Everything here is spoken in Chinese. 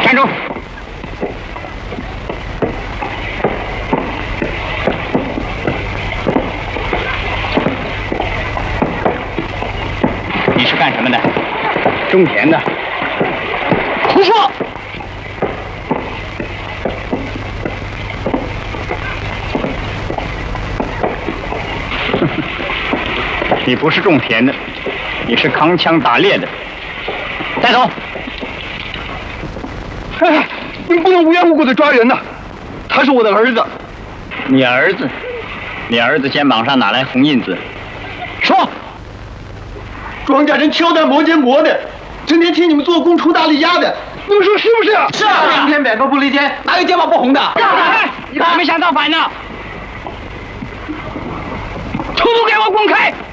站住！你是干什么的？种田的。胡说！你不是种田的，你是扛枪打猎的。带走！ 哎，你不能无缘无故的抓人呐！他是我的儿子。 你儿子？你儿子肩膀上哪来红印子？说！ 庄稼人敲打磨肩磨的，整天替你们做工出大力压的，你们说是不是啊？ 是啊， 明天摆个不离间，哪有肩膀不红的？ 你还没想造反呢！出都给我滚开！